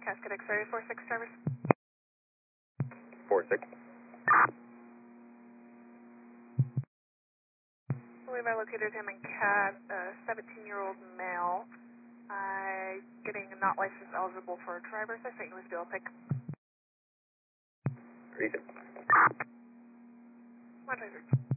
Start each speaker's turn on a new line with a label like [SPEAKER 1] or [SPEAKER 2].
[SPEAKER 1] Cascade X-ray 46 drivers.
[SPEAKER 2] 46.
[SPEAKER 1] I believe I located him in CAD, 17-year-old male. Getting not license eligible for drivers. I think it was dual pick.
[SPEAKER 2] 36.
[SPEAKER 1] 123.